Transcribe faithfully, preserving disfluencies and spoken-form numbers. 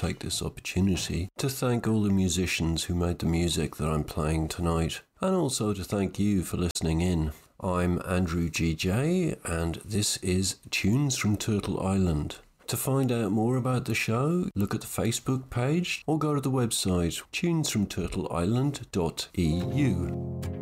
take this opportunity to thank all the musicians who made the music that I'm playing tonight, and also to thank you for listening in. I'm Andrew G J, and this is Tunes from Turtle Island. To find out more about the show, look at the Facebook page or go to the website tunes from turtle island dot e u.